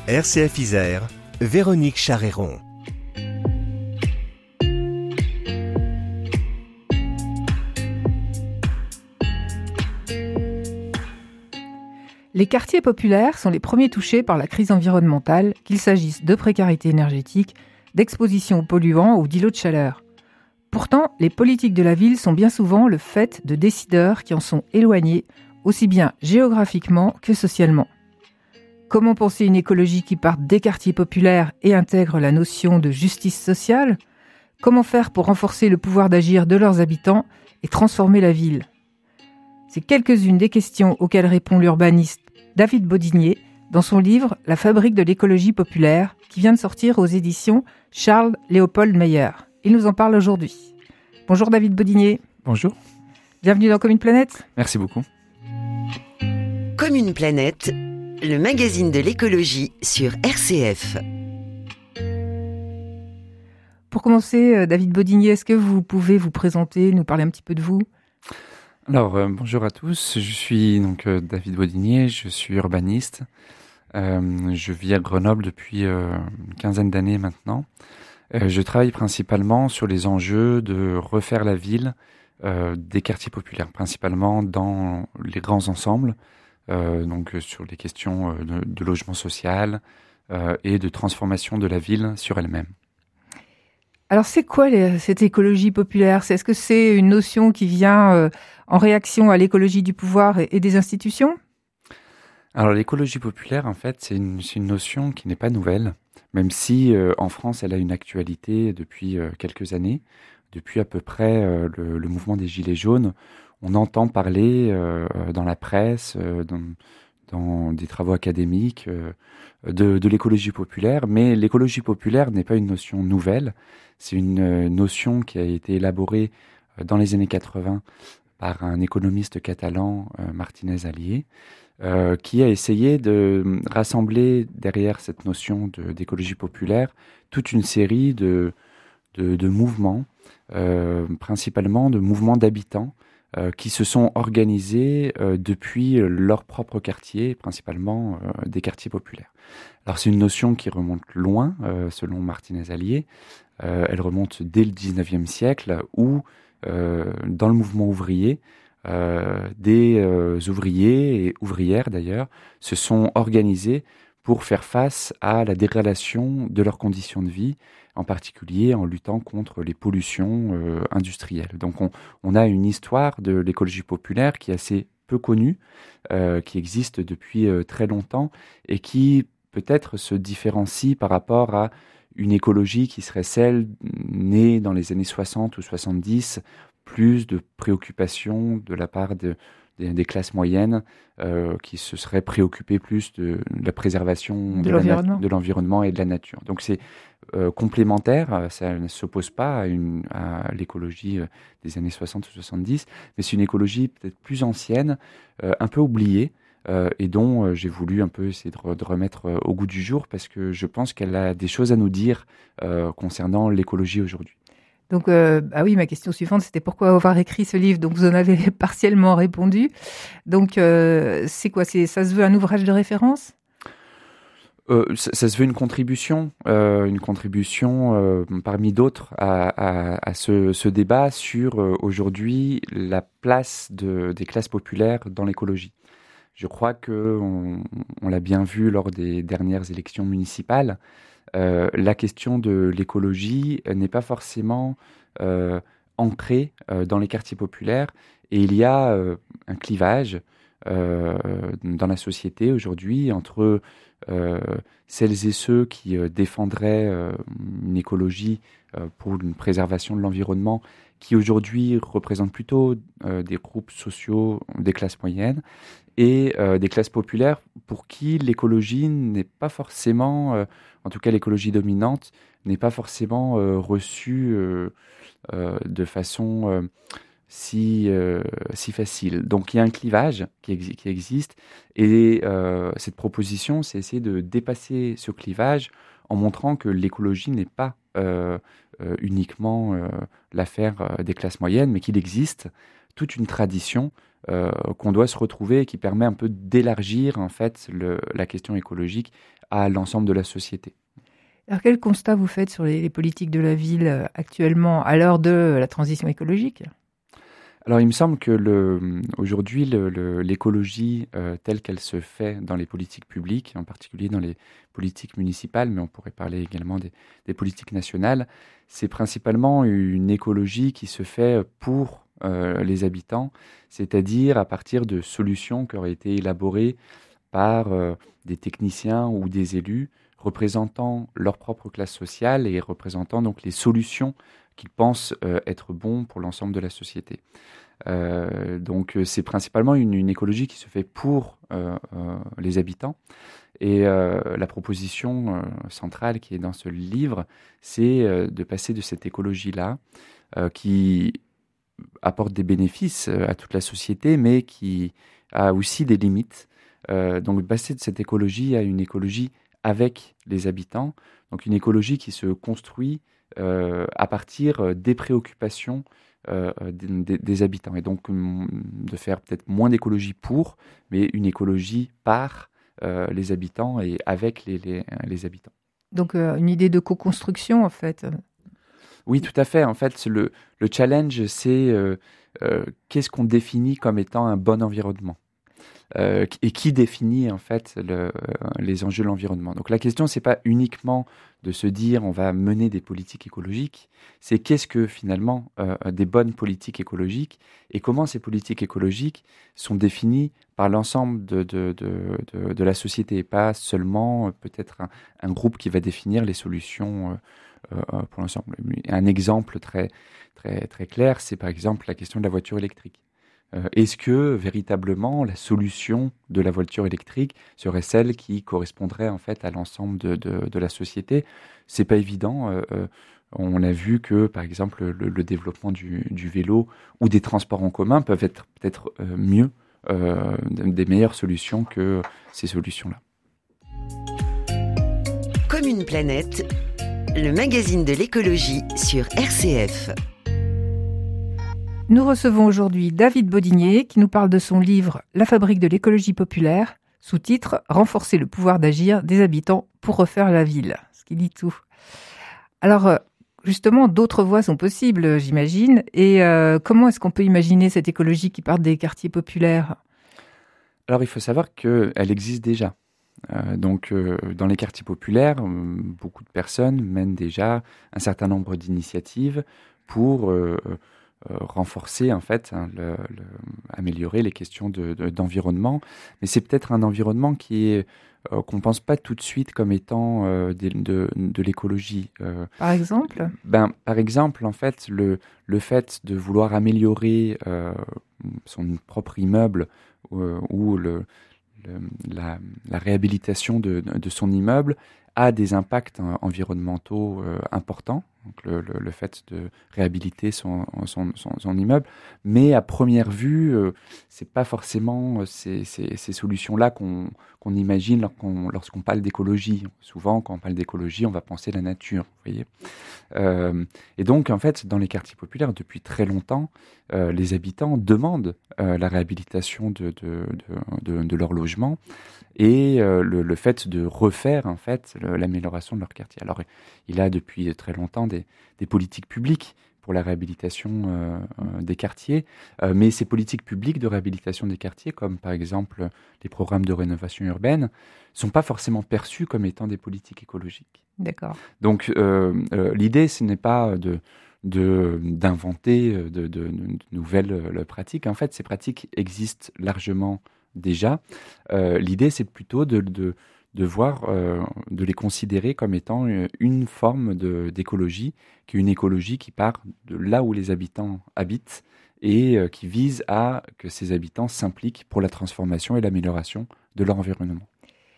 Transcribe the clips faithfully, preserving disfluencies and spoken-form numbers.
R C F Isère, Véronique Charéron. Les quartiers populaires sont les premiers touchés par la crise environnementale, qu'il s'agisse de précarité énergétique, d'exposition aux polluants ou d'îlots de chaleur. Pourtant, les politiques de la ville sont bien souvent le fait de décideurs qui en sont éloignés, aussi bien géographiquement que socialement. Comment penser une écologie qui parte des quartiers populaires et intègre la notion de justice sociale ? Comment faire pour renforcer le pouvoir d'agir de leurs habitants et transformer la ville ? C'est quelques-unes des questions auxquelles répond l'urbaniste David Bodinier dans son livre « La fabrique de l'écologie populaire » qui vient de sortir aux éditions Charles Léopold Meyer. Il nous en parle aujourd'hui. Bonjour David Bodinier. Bonjour. Bienvenue dans Comme une planète. Merci beaucoup. Comme une planète, le magazine de l'écologie sur R C F. Pour commencer, David Bodinier, est-ce que vous pouvez vous présenter, nous parler un petit peu de vous ? Alors, euh, bonjour à tous. Je suis donc euh, David Bodinier, je suis urbaniste. Euh, je vis à Grenoble depuis euh, une quinzaine d'années maintenant. Euh, je travaille principalement sur les enjeux de refaire la ville euh, des quartiers populaires, principalement dans les grands ensembles, euh, donc euh, sur les questions euh, de, de logement social euh, et de transformation de la ville sur elle-même. Alors, c'est quoi les, cette écologie populaire ? Est-ce que c'est une notion qui vient euh, en réaction à l'écologie du pouvoir et, et des institutions ? Alors, l'écologie populaire, en fait, c'est une, c'est une notion qui n'est pas nouvelle, même si euh, en France, elle a une actualité depuis euh, quelques années. Depuis à peu près euh, le, le mouvement des Gilets jaunes, on entend parler euh, dans la presse, euh, dans, dans des travaux académiques, euh, de, de l'écologie populaire. Mais l'écologie populaire n'est pas une notion nouvelle. C'est une notion qui a été élaborée dans les années quatre-vingts par un économiste catalan, Martínez Alier, euh, qui a essayé de rassembler derrière cette notion de, d'écologie populaire toute une série de, de, de mouvements, euh, principalement de mouvements d'habitants, euh, qui se sont organisés euh, depuis leur propre quartier, principalement euh, des quartiers populaires. Alors c'est une notion qui remonte loin, euh, selon Martínez Alier. Euh, elle remonte dès le dix-neuvième siècle où, euh, dans le mouvement ouvrier, euh, des euh, ouvriers et ouvrières d'ailleurs se sont organisés pour faire face à la dégradation de leurs conditions de vie, en particulier en luttant contre les pollutions euh, industrielles. Donc on, on a une histoire de l'écologie populaire qui est assez peu connue, euh, qui existe depuis euh, très longtemps et qui peut-être se différencie par rapport à une écologie qui serait celle née dans les années soixante ou soixante-dix, plus de préoccupations de la part de, de, des classes moyennes euh, qui se seraient préoccupées plus de, de la préservation de, de, l'environnement. La, de l'environnement et de la nature. Donc c'est euh, complémentaire, ça ne s'oppose pas à, une, à l'écologie des années soixante ou soixante-dix, mais c'est une écologie peut-être plus ancienne, euh, un peu oubliée, Euh, et dont euh, j'ai voulu un peu essayer de, re, de remettre euh, au goût du jour parce que je pense qu'elle a des choses à nous dire euh, concernant l'écologie aujourd'hui. Donc, euh, ah oui, ma question suivante, c'était pourquoi avoir écrit ce livre ? Donc, vous en avez partiellement répondu. Donc, euh, c'est quoi ? C'est, ça se veut un ouvrage de référence ? Euh, ça, ça se veut une contribution, euh, une contribution euh, parmi d'autres à, à, à ce, ce débat sur euh, aujourd'hui la place de, des classes populaires dans l'écologie. Je crois qu'on on l'a bien vu lors des dernières élections municipales, euh, la question de l'écologie n'est pas forcément euh, ancrée euh, dans les quartiers populaires et il y a euh, un clivage euh, dans la société aujourd'hui entre euh, celles et ceux qui euh, défendraient euh, une écologie euh, pour une préservation de l'environnement qui aujourd'hui représentent plutôt euh, des groupes sociaux des classes moyennes et euh, des classes populaires pour qui l'écologie n'est pas forcément, euh, en tout cas l'écologie dominante, n'est pas forcément euh, reçue euh, euh, de façon euh, si, euh, si facile. Donc il y a un clivage qui, ex- qui existe et euh, cette proposition, c'est essayer de dépasser ce clivage en montrant que l'écologie n'est pas euh, euh, uniquement euh, l'affaire euh, des classes moyennes, mais qu'il existe toute une tradition euh, qu'on doit se retrouver et qui permet un peu d'élargir en fait le, la question écologique à l'ensemble de la société. Alors, quel constat vous faites sur les, les politiques de la ville actuellement à l'heure de la transition écologique ? Alors, il me semble que le, aujourd'hui, le, le, l'écologie euh, telle qu'elle se fait dans les politiques publiques, en particulier dans les politiques municipales, mais on pourrait parler également des, des politiques nationales, c'est principalement une écologie qui se fait pour euh, les habitants, c'est-à-dire à partir de solutions qui auraient été élaborées par euh, des techniciens ou des élus représentant leur propre classe sociale et représentant donc les solutions qu'ils pensent euh, être bons pour l'ensemble de la société. Euh, donc c'est principalement une, une écologie qui se fait pour euh, euh, les habitants. Et euh, la proposition euh, centrale qui est dans ce livre, c'est euh, de passer de cette écologie-là, euh, qui apporte des bénéfices à toute la société, mais qui a aussi des limites. Euh, donc passer de cette écologie à une écologie avec les habitants, donc une écologie qui se construit euh, à partir des préoccupations euh, des, des, des habitants. Et donc de faire peut-être moins d'écologie pour, mais une écologie par euh, les habitants et avec les, les, les habitants. Donc euh, une idée de co-construction en fait. Oui, tout à fait. En fait, le, le challenge, c'est euh, euh, qu'est-ce qu'on définit comme étant un bon environnement ? Euh, et qui définit en fait le, euh, les enjeux de l'environnement. Donc la question, c'est pas uniquement de se dire on va mener des politiques écologiques, c'est qu'est-ce que finalement euh, des bonnes politiques écologiques et comment ces politiques écologiques sont définies par l'ensemble de, de, de, de, de la société et pas seulement euh, peut-être un, un groupe qui va définir les solutions euh, euh, pour l'ensemble. Un exemple très, très, très clair, c'est par exemple la question de la voiture électrique. Euh, est-ce que véritablement la solution de la voiture électrique serait celle qui correspondrait en fait à l'ensemble de, de, de la société ? C'est pas évident. Euh, euh, on a vu que par exemple le, le développement du, du vélo ou des transports en commun peuvent être peut-être euh, mieux, euh, des meilleures solutions que ces solutions-là. Comme une planète, le magazine de l'écologie sur R C F. Nous recevons aujourd'hui David Bodinier qui nous parle de son livre « La fabrique de l'écologie populaire », sous-titre « Renforcer le pouvoir d'agir des habitants pour refaire la ville », ce qui dit tout. Alors, justement, d'autres voies sont possibles, j'imagine. Et euh, comment est-ce qu'on peut imaginer cette écologie qui part des quartiers populaires ? Alors, il faut savoir qu'elle existe déjà. Euh, donc, euh, dans les quartiers populaires, euh, beaucoup de personnes mènent déjà un certain nombre d'initiatives pour... Euh, Euh, renforcer en fait, hein, le, le, améliorer les questions de, de, d'environnement, mais c'est peut-être un environnement qui est euh, qu'on pense pas tout de suite comme étant euh, de, de, de l'écologie. Euh, par exemple, ben par exemple en fait le le fait de vouloir améliorer euh, son propre immeuble euh, ou le, le la, la réhabilitation de, de son immeuble a des impacts hein, environnementaux euh, importants. Donc le, le, le fait de réhabiliter son, son, son, son immeuble. Mais à première vue, euh, c'est pas forcément ces, ces, ces solutions-là qu'on, qu'on imagine lorsqu'on, lorsqu'on parle d'écologie. Souvent, quand on parle d'écologie, on va penser à la nature, vous voyez. Euh, et donc, en fait, dans les quartiers populaires, depuis très longtemps, euh, les habitants demandent euh, la réhabilitation de, de, de, de, de leur logement et euh, le, le fait de refaire, en fait, le, l'amélioration de leur quartier. Alors, il y a depuis très longtemps des, des politiques publiques pour la réhabilitation euh, euh, des quartiers, euh, mais ces politiques publiques de réhabilitation des quartiers, comme par exemple les programmes de rénovation urbaine, ne sont pas forcément perçus comme étant des politiques écologiques. D'accord. Donc euh, euh, l'idée, ce n'est pas de, de, d'inventer de, de, de, de nouvelles euh, pratiques. En fait, ces pratiques existent largement déjà. Euh, l'idée, c'est plutôt de... de de voir, euh, de les considérer comme étant une forme de, d'écologie, qui est une écologie qui part de là où les habitants habitent et euh, qui vise à que ces habitants s'impliquent pour la transformation et l'amélioration de leur environnement.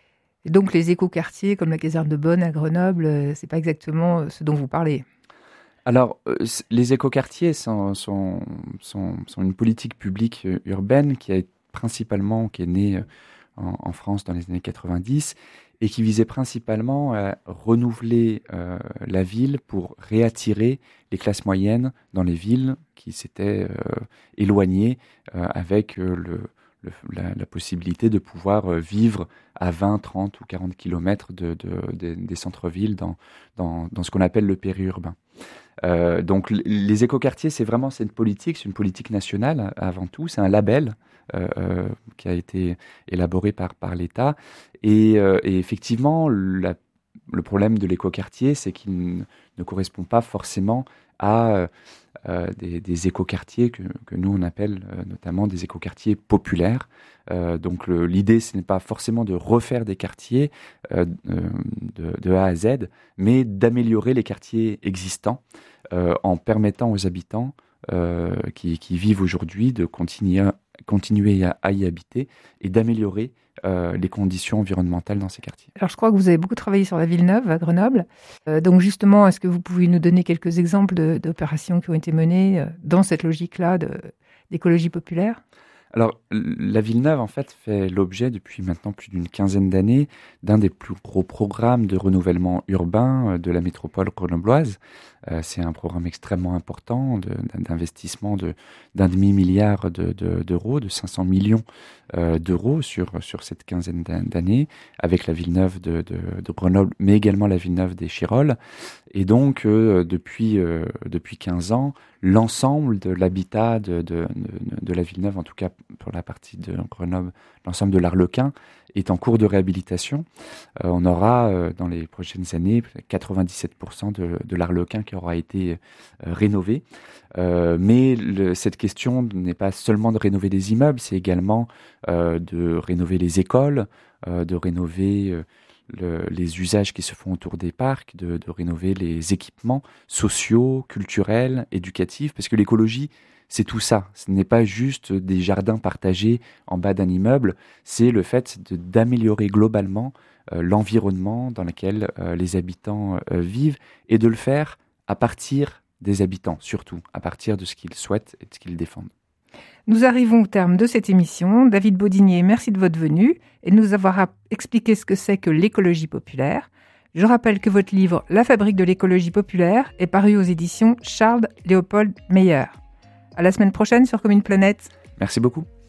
Et donc les écoquartiers comme la caserne de Bonne à Grenoble, c'est pas exactement ce dont vous parlez. Alors, euh, les écoquartiers sont, sont, sont, sont une politique publique urbaine qui est principalement, qui est née en, en France dans les années quatre-vingt-dix et qui visait principalement à renouveler euh, la ville pour réattirer les classes moyennes dans les villes qui s'étaient euh, éloignées euh, avec euh, le, le, la, la possibilité de pouvoir euh, vivre à vingt, trente ou quarante kilomètres de, de, de, des centres-villes dans, dans, dans ce qu'on appelle le périurbain. Euh, donc les écoquartiers, c'est vraiment c'est une politique, c'est une politique nationale avant tout, c'est un label euh, euh, qui a été élaboré par, par l'État. Et, euh, et effectivement, la, le problème de l'écoquartier, c'est qu'il ne correspond pas forcément à euh, des, des écoquartiers que, que nous on appelle euh, notamment des écoquartiers populaires. Euh, donc le, l'idée, ce n'est pas forcément de refaire des quartiers euh, de, de A à Z, mais d'améliorer les quartiers existants euh, en permettant aux habitants euh, qui, qui vivent aujourd'hui de continuer, continuer à, à y habiter et d'améliorer euh, les conditions environnementales dans ces quartiers. Alors je crois que vous avez beaucoup travaillé sur la Villeneuve à Grenoble. Euh, donc justement, est-ce que vous pouvez nous donner quelques exemples de, d'opérations qui ont été menées dans cette logique-là de, d'écologie populaire ? Alors, la Villeneuve, en fait, fait l'objet depuis maintenant plus d'une quinzaine d'années d'un des plus gros programmes de renouvellement urbain de la métropole grenobloise. Euh, c'est un programme extrêmement important de, d'investissement de, d'un demi-milliard de, de, d'euros, de cinq cents millions euh, d'euros sur, sur cette quinzaine d'années, avec la Villeneuve de, de, de Grenoble, mais également la Villeneuve des Chirolles. Et donc, euh, depuis, euh, depuis quinze ans, l'ensemble de l'habitat de, de, de, de la Villeneuve, en tout cas pour la partie de Grenoble, l'ensemble de l'Arlequin, est en cours de réhabilitation. Euh, on aura euh, dans les prochaines années quatre-vingt-dix-sept pour cent de, de l'Arlequin qui aura été euh, rénové. Euh, mais le, cette question n'est pas seulement de rénover des immeubles, c'est également euh, de rénover les écoles, euh, de rénover euh, le, les usages qui se font autour des parcs, de, de rénover les équipements sociaux, culturels, éducatifs, parce que l'écologie, c'est tout ça. Ce n'est pas juste des jardins partagés en bas d'un immeuble, c'est le fait de, d'améliorer globalement euh, l'environnement dans lequel euh, les habitants euh, vivent et de le faire à partir des habitants, surtout, à partir de ce qu'ils souhaitent et de ce qu'ils défendent. Nous arrivons au terme de cette émission. David Baudinier, merci de votre venue et de nous avoir expliqué ce que c'est que l'écologie populaire. Je rappelle que votre livre « La fabrique de l'écologie populaire » est paru aux éditions Charles Léopold Meyer. À la semaine prochaine sur Comme une planète. Merci beaucoup.